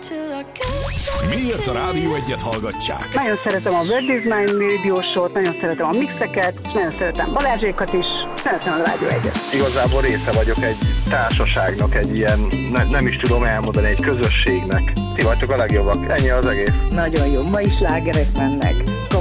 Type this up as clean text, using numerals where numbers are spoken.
Miért a Rádió Egyet hallgatják? Nagyon szeretem a World is Mine Radio Show-t, nagyon szeretem a mixeket, és nagyon szeretem Balázsékat is, szeretem a Rádió Egyet. Igazából része vagyok egy társaságnak, egy ilyen, nem is tudom elmondani, egy közösségnek. Ti vagytok a legjobbak, ennyi az egész. Nagyon jó, ma is slágerek mennek.